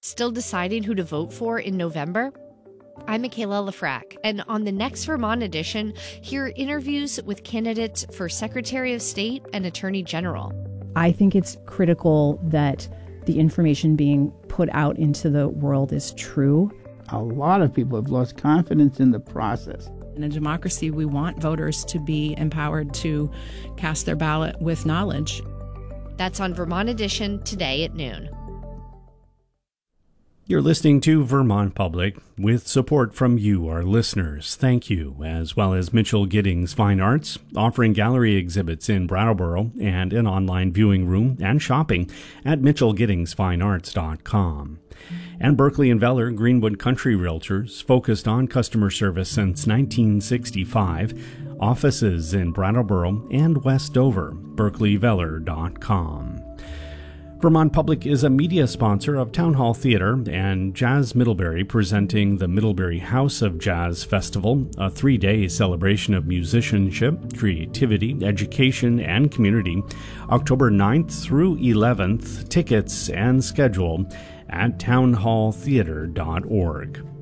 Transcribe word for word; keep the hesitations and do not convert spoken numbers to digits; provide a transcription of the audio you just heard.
Still deciding who to vote for in November? I'm Michaela Lafrac, and on the next Vermont edition, hear interviews with candidates for Secretary of State and Attorney General. I think it's critical that the information being put out into the world is true. A lot of people have lost confidence in the process. In a democracy, we want voters to be empowered to cast their ballot with knowledge. That's on Vermont Edition today at noon. You're listening to Vermont Public with support from you, our listeners. Thank you, as well as Mitchell Giddings Fine Arts, offering gallery exhibits in Brattleboro and an online viewing room and shopping at mitchell giddings fine arts dot com. And Berkeley and Veller Greenwood Country Realtors, focused on customer service since nineteen sixty-five. Offices in Brattleboro and West Dover, berkeley veller dot com. Vermont Public is a media sponsor of Town Hall Theatre and Jazz Middlebury, presenting the Middlebury House of Jazz Festival, a three-day celebration of musicianship, creativity, education, and community, October ninth through eleventh. Tickets and schedule at town hall theatre dot org.